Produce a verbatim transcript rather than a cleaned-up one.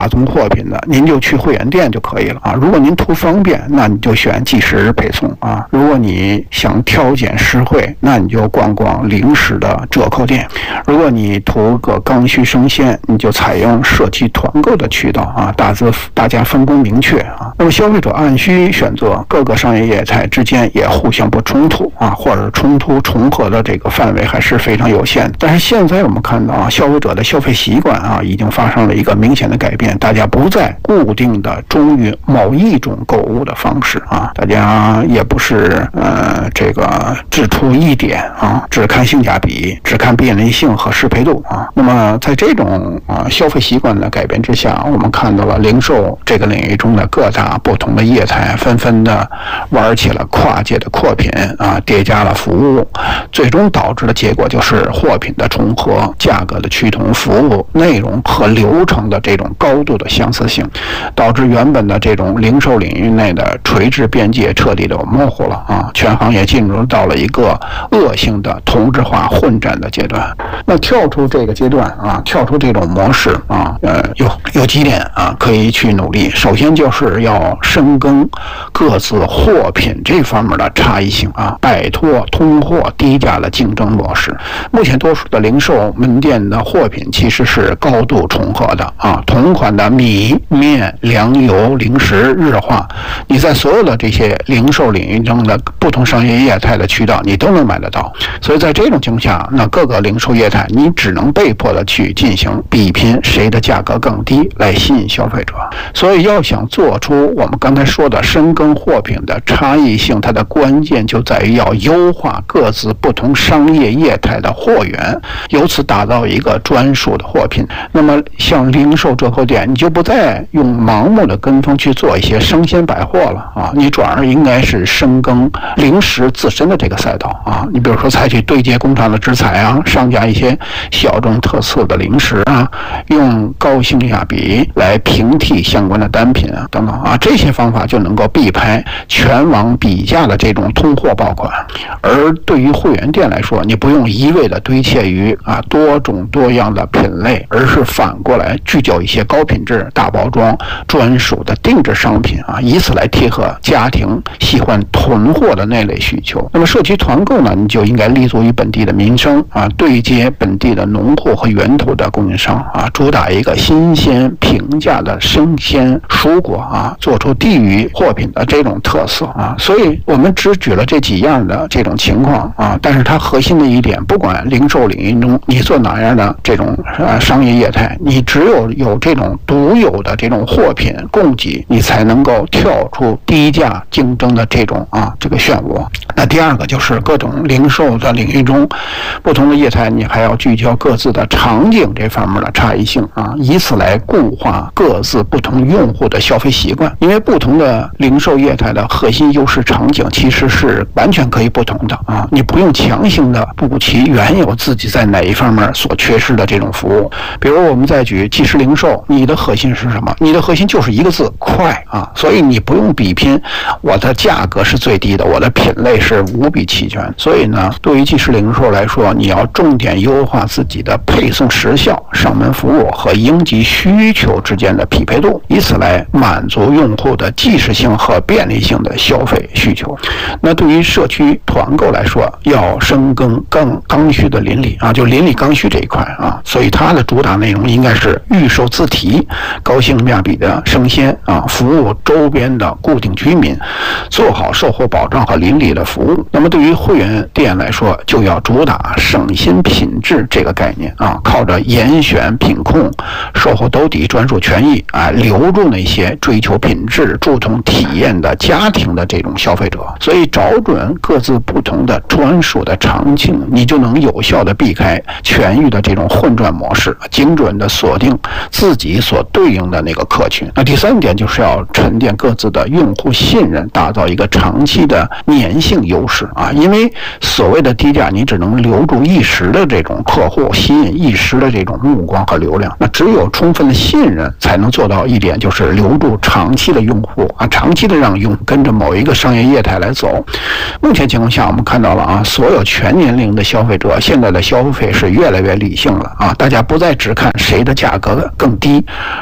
大宗货品的，您就去会员店就可以了啊。如果您图方便，那你就选即时配送啊。如果你想挑拣实惠，那你就逛逛零食的折扣店。如果你图个刚需生鲜，你就采用社区团购的渠道啊，大致大家分工明确啊。那么消费者按需选择，各个商业业态之间也互相不冲突啊，或者冲突重合的这个范围还是非常有限。但是现在我们看到啊，消费者的消费习惯啊，已经发生了一个明显的改变。大家不再固定的忠于某一种购物的方式啊，大家也不是呃这个只图一点啊，只看性价比，只看便利性和适配度啊。那么在这种啊消费习惯的改变之下，我们看到了零售这个领域中的各大不同的业态纷纷的玩起了跨界的扩品啊，叠加了服务，最终导致的结果就是货品的重合、价格的趋同、服务内容和流程的这种高度的相似性，导致原本的这种零售领域内的垂直边界彻底的模糊了啊！全行业进入到了一个恶性的同质化混战的阶段。那跳出这个阶段啊，跳出这种模式啊，呃，有有几点啊可以去努力。首先就是要深耕各自货品这方面的差异性啊，摆脱通货低价的竞争模式。目前多数的零售门店的货品其实是高度重合的啊，同款的米、面、粮油、零食、日化，你在所有的这些零售领域中的不同商业业态的渠道，你都能买得到。所以在这种情况下，那各个零售业态你只能被迫的去进行比拼，谁的价格更低，来吸引消费者。所以要想做出我们刚才说的深耕货品的差异性，它的关键就在于要优化各自不同商业业态的货源，由此打造一个专属的货品。那么像零售折扣店，你就不再用盲目的跟风去做一些生鲜百货了啊，你转而应该是深耕零食自身的这个赛道啊。你比如说采取对接工厂的制裁啊，上架一些小众特色的零食啊，用高性价比来平替相关的单品啊等等啊，这些方法就能够避开全网比价的这种通货爆款。而对于会员店来说，你不用一味的堆砌于啊多种多样的品类，而是反过来聚焦一些高品质、大包装、专属的定制商品啊，以此来贴合家庭喜欢囤货的那类需求。那么社区团购呢，你就应该立足于本地的民生啊，对接本地的农户和源头的供应商啊，主打一个新鲜平价的生鲜蔬果啊，做出地域货品的这种特色啊。所以我们只举了这几样的这种情况啊，但是它核心的一点，不管零售领域中你做哪样的这种呃商业业态，你只有有这种独有的这种货品供给，你才能够跳出低价竞争的这种啊这个漩涡。那第二个就是各种零售的领域中，不同的业态你还要聚焦各自的场景这方面的差异性啊，以此来固化各自不同用户的消费习惯。因为不同的零售业态的核心优势场景其实是完全可以不同的啊，你不用强行的补齐原有自己在哪一方面所缺失的这种服务。比如我们再举即时零售，你的核心是什么？你的核心就是一个字，快啊！所以你不用比拼我的价格是最低的，我的品类是无比齐全。所以呢，对于即时零售来说，你要重点优化自己的配送时效、上门服务和应急需求之间的匹配度，以此来满足用户的即时性和便利性的消费需求。那对于社区团购来说，要深耕更刚需的邻里啊，就邻里刚需这一块啊，所以它的主打内容应该是预售自提、高性价比的生鲜啊，服务周边的固定居民，做好售后保障和邻里的服务。那么对于会员店来说，就要主打省心品质这个概念啊，靠着严选品控、售后兜底、专属权益啊，留住那些追求品质、注重体验的家庭的这种消费者。所以找准各自不同的专属的场景，你就能有效的避开全域的这种混战模式，精准的锁定自己所对应的那个客群。那第三点就是要沉淀各自的用户信任，打造一个长期的粘性优势啊。因为所谓的低价，你只能留住一时的这种客户，吸引一时的这种目光和流量。那只有充分的信任，才能做到一点，就是留住长期的用户啊，长期的让用户跟着某一个商业业态来走。目前情况下，我们看到了啊，所有全年龄的消费者现在的消费是越来越理性了啊，大家不再只看谁的价格更低，